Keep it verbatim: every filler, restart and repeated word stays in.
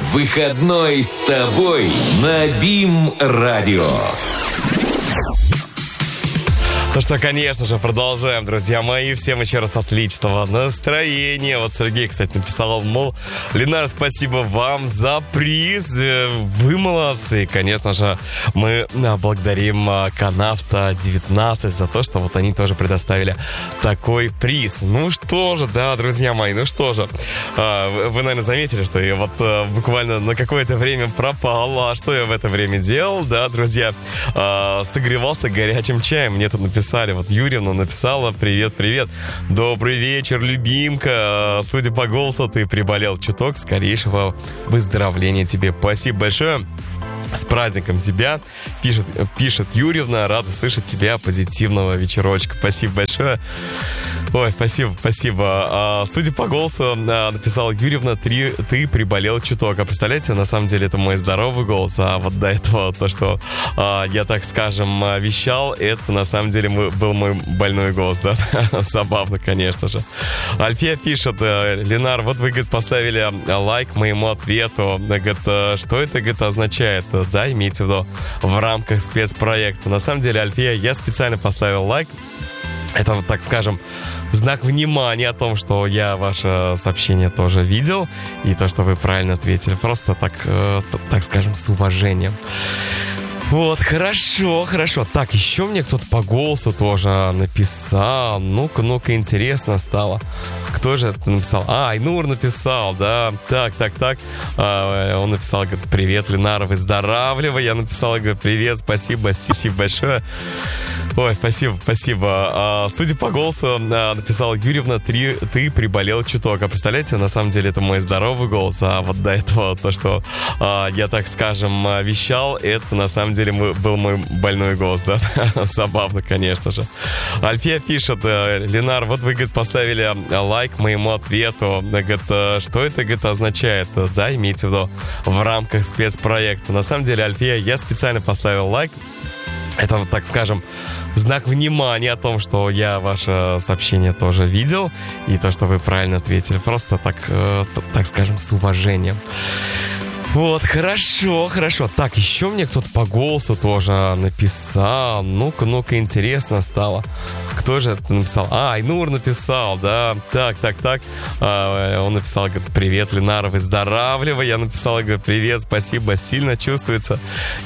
Выходной с тобой на БИМ-радио. Ну что, конечно же, продолжаем, друзья мои. Всем еще раз отличного настроения. Вот Сергей, кстати, написал, мол, Ленар, спасибо вам за приз. Вы молодцы. Конечно же, мы благодарим Канавто девятнадцать за то, что вот они тоже предоставили такой приз. Ну что же, да, друзья мои, ну что же. Вы, наверное, заметили, что я вот буквально на какое-то время пропал. А что я в это время делал, да, друзья? Согревался горячим чаем. Мне тут написали. Написали, вот Юрьевна написала: привет, привет, добрый вечер, любимка, судя по голосу, ты приболел чуток, скорейшего выздоровления тебе. Спасибо большое. С праздником тебя, пишет, пишет Юрьевна, рада слышать тебя, позитивного вечерочка. Спасибо большое. Ой, спасибо, спасибо. А, судя по голосу, а, написала Юрьевна, ты, ты приболел чуток. А представляете, на самом деле это мой здоровый голос, а вот до этого то, что а, я, так скажем, вещал, это на самом деле был мой больной голос, да? Забавно, конечно же. Альфия пишет: Ленар, вот вы, говорит, поставили лайк моему ответу. Говорит, что это, говорит, означает? Да, имеется в виду в рамках спецпроекта. На самом деле, Альфия, я специально поставил лайк. Это, вот, так скажем, знак внимания о том, что я ваше сообщение тоже видел, и то, что вы правильно ответили. Просто так, э, так скажем, с уважением. Вот, хорошо, хорошо. Так, еще мне кто-то по голосу тоже написал. Ну-ка, ну-ка, интересно стало. Кто же это написал? А, Айнур написал, да. Так, так, так. А, он написал, говорит, привет, Ленар, выздоравливай. Я написал, говорю, привет, спасибо, спасибо большое. Ой, спасибо, спасибо. А, судя по голосу, а, написала Юрьевна, ты, ты приболел чуток. А представляете, на самом деле это мой здоровый голос, а вот до этого то, что а, я, так скажем, вещал, это на самом деле был мой больной голос, да? Забавно, конечно же. Альфия пишет: Ленар, вот вы, говорит, поставили лайк моему ответу. Говорит, что это, говорит, означает? Да, имеется в виду в рамках спецпроекта. На самом деле, Альфия, я специально поставил лайк. Это, вот, так скажем, знак внимания о том, что я ваше сообщение тоже видел, и то, что вы правильно ответили. Просто так, э, так скажем, с уважением. Вот, хорошо, хорошо. Так, еще мне кто-то по голосу тоже написал. Ну-ка, ну-ка, интересно стало. Кто же это написал? А, Айнур написал, да. Так, так, так. А, он написал, говорит, привет, Ленар, выздоравливай. Я написал, говорю, привет, спасибо, сильно чувствуется.